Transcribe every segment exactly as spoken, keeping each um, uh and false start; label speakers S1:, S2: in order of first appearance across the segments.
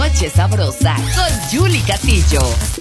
S1: Noche Sabrosa con Julie Castillo.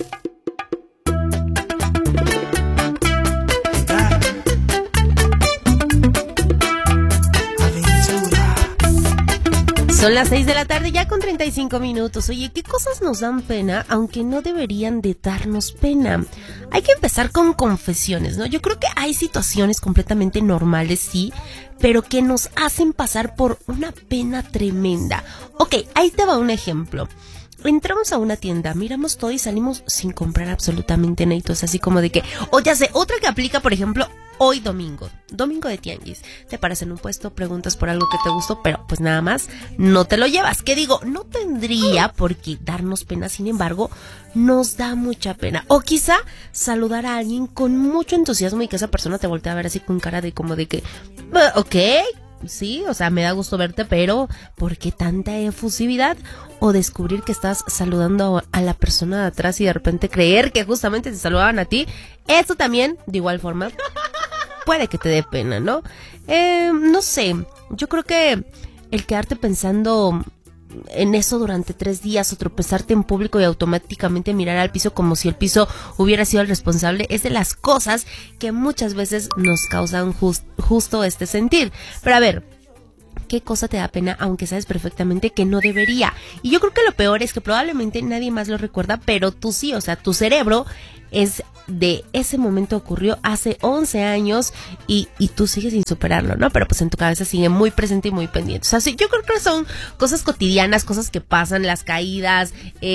S2: Son las seis de la tarde ya con treinta y cinco minutos. Oye, ¿qué cosas nos dan pena, aunque no deberían de darnos pena? Hay que empezar con confesiones, ¿no? Yo creo que hay situaciones completamente normales, sí, pero que nos hacen pasar por una pena tremenda. Ok, ahí te va un ejemplo. Entramos a una tienda, miramos todo y salimos sin comprar absolutamente nada. Es así como de que, o ya sé, otra que aplica, por ejemplo, hoy domingo, domingo de tianguis. Te paras en un puesto, preguntas por algo que te gustó, pero pues nada más no te lo llevas. ¿Qué digo? No tendría por qué darnos pena, sin embargo, nos da mucha pena. O quizá saludar a alguien con mucho entusiasmo y que esa persona te voltee a ver así con cara de como de que, ok, sí, o sea, me da gusto verte, pero ¿por qué tanta efusividad? O descubrir que estás saludando a la persona de atrás y de repente creer que justamente te saludaban a ti. Eso también, de igual forma, puede que te dé pena, ¿no? Eh, no sé, yo creo que el quedarte pensando en eso durante tres días o tropezarte en público y automáticamente mirar al piso como si el piso hubiera sido el responsable es de las cosas que muchas veces nos causan just, justo este sentir. Pero a ver, ¿qué cosa te da pena aunque sabes perfectamente que no debería? Y yo creo que lo peor es que probablemente nadie más lo recuerda, pero tú sí, o sea, tu cerebro es de ese momento ocurrió hace once años y, y tú sigues sin superarlo, ¿no? Pero pues en tu cabeza sigue muy presente y muy pendiente. O sea, sí, yo creo que son cosas cotidianas, cosas que pasan, las caídas,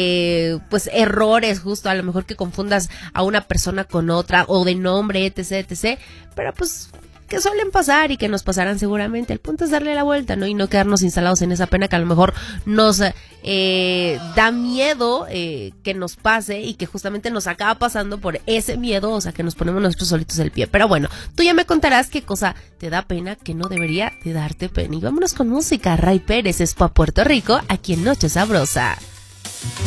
S2: eh, pues errores justo, a lo mejor que confundas a una persona con otra o de nombre, etc, etc. Pero pues que suelen pasar y que nos pasarán seguramente. El punto es darle la vuelta, ¿no? Y no quedarnos instalados en esa pena que a lo mejor nos eh, da miedo eh, que nos pase y que justamente nos acaba pasando por ese miedo, o sea, que nos ponemos nosotros solitos el pie. Pero bueno, tú ya me contarás qué cosa te da pena que no debería de darte pena. Y vámonos con música. Ray Pérez es pa' Puerto Rico, aquí en Noche Sabrosa.